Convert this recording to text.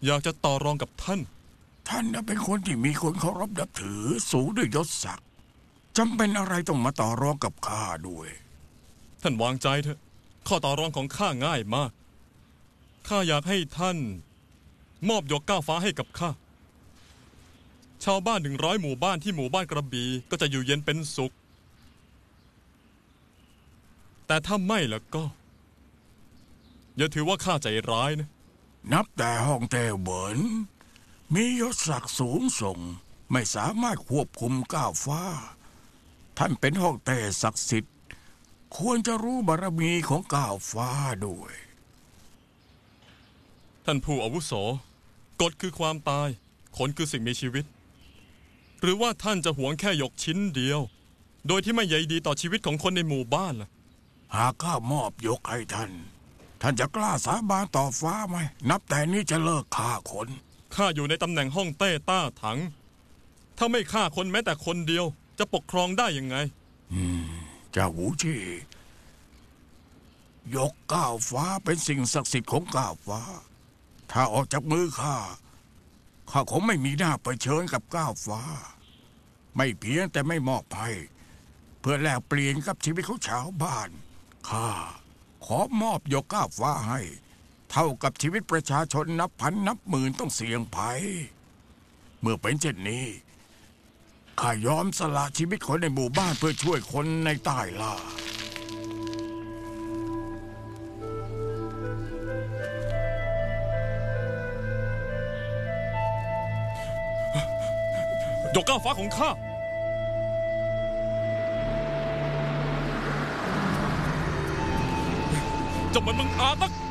อยากจะต่อรองกับท่านท่านเป็นคนที่มีคนเคารพนับถือสูงด้วยยศศักดิ์จำเป็นอะไรต้องมาต่อรองกับข้าด้วยท่านวางใจเถอะข้อต่อรองของข้าง่ายมากข้าอยากให้ท่านมอบยกก้าวฟ้าให้กับข้าชาวบ้าน100 หมู่บ้านที่หมู่บ้านกระบี่ก็จะอยู่เย็นเป็นสุขแต่ถ้าไม่แล้วก็อย่าถือว่าข้าใจร้ายนะนับแต่ฮ่องเต้เหวินมียศศักดิ์สูงส่งไม่สามารถควบคุมก้าวฟ้าท่านเป็นฮ่องเต้ศักดิ์สิทธิ์ควรจะรู้บารมีของก้าวฟ้าด้วยท่านผู้อาวุโสกฎคือความตายขนคือสิ่งมีชีวิตหรือว่าท่านจะหวงแค่หยกชิ้นเดียวโดยที่ไม่ใยดีต่อชีวิตของคนในหมู่บ้านล่ะหากข้ามอบยกให้ท่านจะกล้าสาบานต่อฟ้าไหมนับแต่นี้จะเลิกฆ่าคนข้าอยู่ในตำแหน่งฮ่องเต้ต้าถังถ้าไม่ฆ่าคนแม้แต่คนเดียวจะปกครองได้ยังไงเจ้าหูชี่ยกก้าวฟ้าเป็นสิ่งศักดิ์สิทธิ์ของก้าวฟ้าถ้าออกจากมือข้าคงไม่มีหน้าเผชิญกับก้าวฟ้าไม่เพียงแต่ไม่มอบให้เพื่อแลกเปลี่ยนกับชีวิตของชาวบ้านข้าขอมอบยกก้าวฟ้าให้เท่ากับชีวิตประชาชนนับพันนับหมื่นต้องเสี่ยงภัยเมื่อเป็นเช่นนี้ข้ายอมสละชีวิตคนในหมู่บ้านเพื่อช่วยคนในใต้ล่ายกก้าวฟ้าของข้าจะมันบังอาจนัก